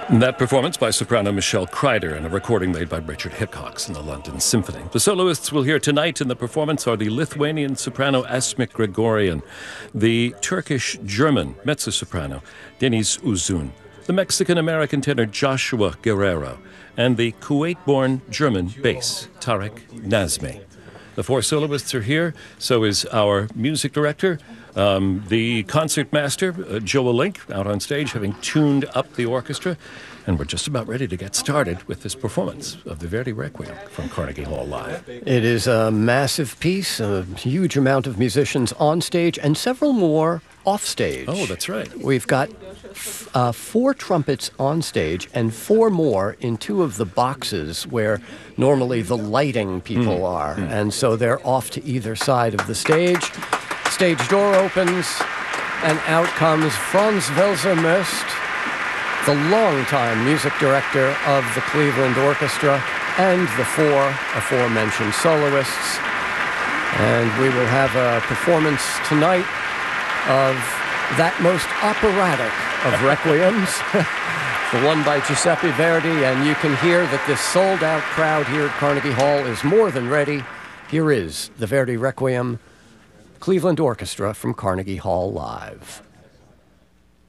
That performance by soprano Michelle Kreider and a recording made by Richard Hickox in the London Symphony. The soloists we'll hear tonight in the performance are the Lithuanian soprano Asmik Grigorian, the Turkish-German mezzo-soprano Deniz Uzun, the Mexican-American tenor Joshua Guerrero, and the Kuwait-born German bass Tarek Nazmi. The four soloists are here, so is our music director, the concertmaster, Joel Link, out on stage having tuned up the orchestra. And we're just about ready to get started with this performance of the Verdi Requiem from Carnegie Hall Live. It is a massive piece, a huge amount of musicians on stage, and several more off stage. Oh, that's right. We've got 4 trumpets on stage and 4 more in 2 of the boxes where normally the lighting people are. And so they're off to either side of the stage. Stage door opens, and out comes Franz Welser-Möst, the longtime music director of the Cleveland Orchestra, and the 4 aforementioned soloists. And we will have a performance tonight of that most operatic of requiems, the one by Giuseppe Verdi, and you can hear that this sold-out crowd here at Carnegie Hall is more than ready. Here is the Verdi Requiem, Cleveland Orchestra from Carnegie Hall Live.